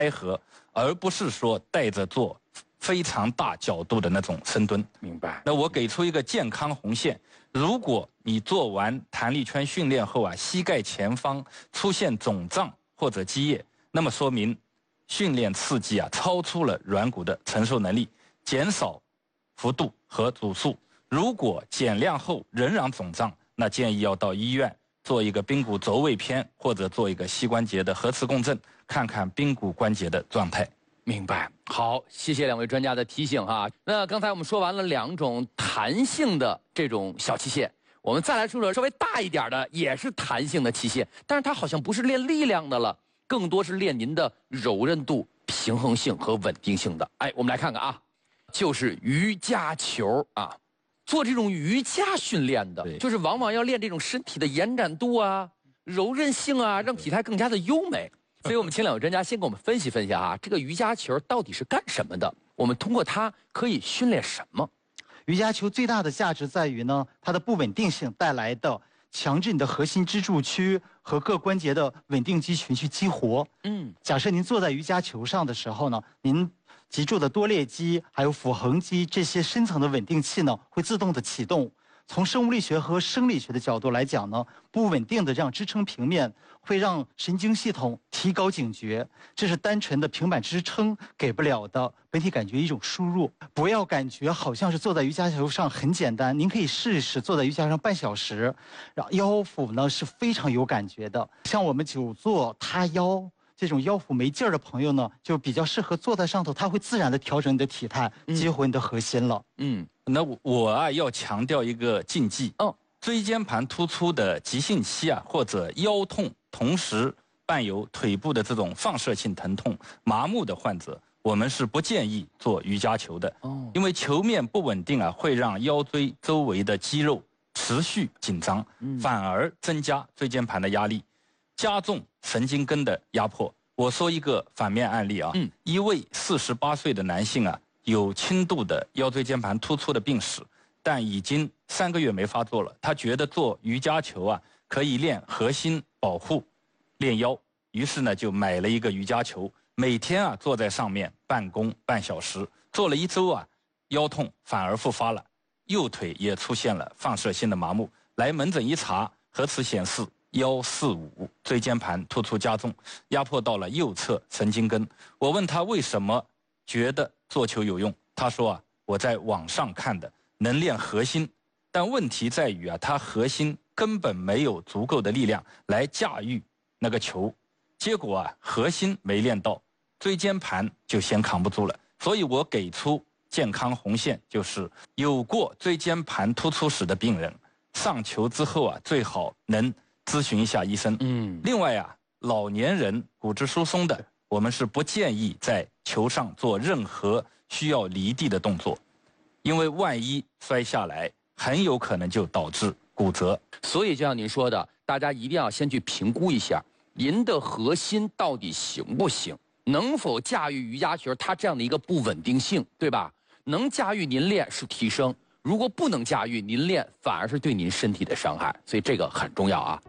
开合，而不是说带着做非常大角度的那种深蹲。 明白。 那我给出一个健康红线，如果你做完弹力圈训练后啊，膝盖前方出现肿胀或者积液，那么说明训练刺激啊超出了软骨的承受能力，减少幅度和组数。如果减量后仍然肿胀，那建议要到医院做一个髌骨轴位片，或者做一个膝关节的核磁共振，看看髌骨关节的状态。 明白。好，谢谢两位专家的提醒哈。那刚才我们说完了2种弹性的这种小器械，我们再来说说稍微大一点的，也是弹性的器械，但是它好像不是练力量的了，更多是练您的柔韧度、平衡性和稳定性的。哎，我们来看看啊，就是瑜伽球啊。做这种瑜伽训练的，就是往往要练这种身体的延展度啊、柔韧性啊，让体态更加的优美。所以我们请两位专家先给我们分析分析啊，这个瑜伽球到底是干什么的？我们通过它可以训练什么？ 瑜伽球最大的价值在于呢，它的不稳定性带来的强制你的核心支柱区和各关节的稳定肌群去激活。假设您坐在瑜伽球上的时候呢，您脊柱的多裂肌还有腹横肌这些深层的稳定器呢，会自动的启动。从生物力学和生理学的角度来讲呢，不稳定的这样支撑平面会让神经系统提高警觉，这是单纯的平板支撑给不了的本体感觉一种输入。不要感觉好像是坐在瑜伽球上很简单，您可以试一试坐在瑜伽上半小时，然后腰腹呢是非常有感觉的。像我们久坐塌腰这种腰腹没劲儿的朋友呢，就比较适合坐在上头，它会自然的调整你的体态，激活你的核心了。 那我啊要强调一个禁忌椎间盘突出的急性期啊，或者腰痛同时伴有腿部的这种放射性疼痛、麻木的患者，我们是不建议做瑜伽球的。因为球面不稳定啊，会让腰椎周围的肌肉持续紧张，反而增加椎间盘的压力，加重神经根的压迫。我说一个反面案例啊，一位48岁的男性啊，有轻度的腰椎间盘突出的病史，但已经3个月没发作了。他觉得做瑜伽球啊可以练核心保护、练腰，于是呢就买了一个瑜伽球，每天啊坐在上面办公半小时，做了1周啊，腰痛反而复发了，右腿也出现了放射性的麻木。来门诊一查，核磁显示145，椎间盘突出加重，压迫到了右侧神经根。我问他为什么觉得做球有用，他说啊，我在网上看的，能练核心，但问题在于啊，他核心根本没有足够的力量来驾驭那个球，结果啊，核心没练到，椎间盘就先扛不住了。所以我给出健康红线，就是有过椎间盘突出史的病人，上球之后啊，最好能咨询一下医生。另外啊，老年人骨质疏松的，我们是不建议在球上做任何需要离地的动作，因为万一摔下来，很有可能就导致骨折。 所以就像您说的，大家一定要先去评估一下您的核心到底行不行，能否驾驭瑜伽球它这样的一个不稳定性，对吧？能驾驭您练是提升，如果不能驾驭您练，反而是对您身体的伤害，所以这个很重要啊。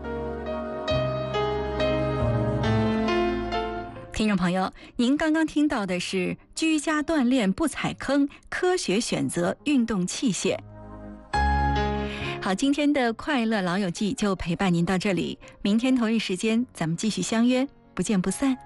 听众朋友，您刚刚听到的是居家锻炼不踩坑，科学选择运动器械。好，今天的快乐老友记就陪伴您到这里，明天同一时间咱们继续相约，不见不散。